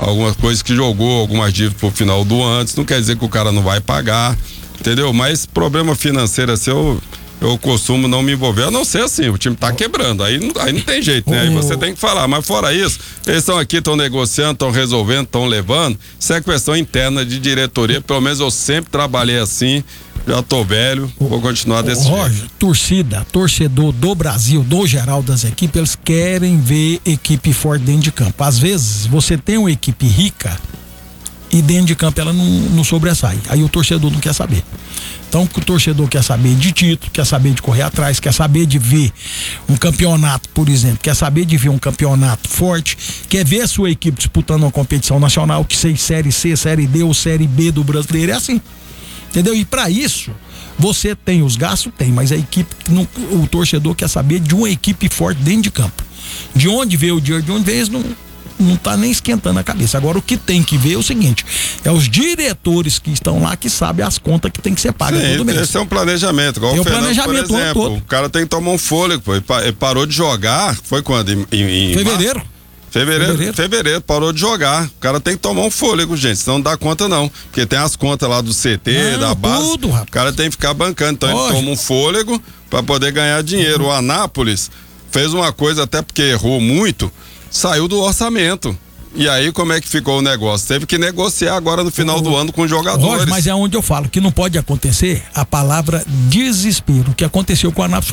algumas coisas que jogou, algumas dívidas pro final do ano, isso não quer dizer que o cara não vai pagar, entendeu? Mas problema financeiro assim, eu costumo não me envolver, a não ser assim, o time tá quebrando, aí não tem jeito, né? Aí você tem que falar, mas fora isso, eles estão aqui, estão negociando, estão resolvendo, estão levando, isso é questão interna de diretoria, pelo menos eu sempre trabalhei assim, já tô velho, vou continuar desse jeito. Torcedor do Brasil, do geral das equipes, eles querem ver equipe forte dentro de campo. Às vezes, você tem uma equipe rica e dentro de campo ela não sobressai, aí o torcedor não quer saber. Então o torcedor quer saber de título, quer saber de correr atrás, quer saber de ver um campeonato, por exemplo, quer saber de ver um campeonato forte, quer ver a sua equipe disputando uma competição nacional, que seja Série C, Série D ou Série B do brasileiro, é assim, entendeu? E para isso, você tem os gastos, mas a equipe, o torcedor quer saber de uma equipe forte dentro de campo. De onde veio o dinheiro, de onde veio, eles não tá nem esquentando a cabeça. Agora o que tem que ver é o seguinte, é os diretores que estão lá que sabem as contas que tem que ser pagas todo mês. Esse é um planejamento, igual o Fernando, por exemplo, o cara tem que tomar um fôlego, pô. Ele parou de jogar, foi quando? Em fevereiro. Fevereiro, parou de jogar. O cara tem que tomar um fôlego, gente, senão não dá conta não, porque tem as contas lá do CT, da base, tudo, rapaz. O cara tem que ficar bancando, então ele toma um fôlego pra poder ganhar dinheiro. O Anápolis fez uma coisa, até porque errou muito, saiu do orçamento. E aí, como é que ficou o negócio? Teve que negociar agora no final do ano com os jogadores. Mas é onde eu falo que não pode acontecer a palavra desespero. O que aconteceu com o Anápolis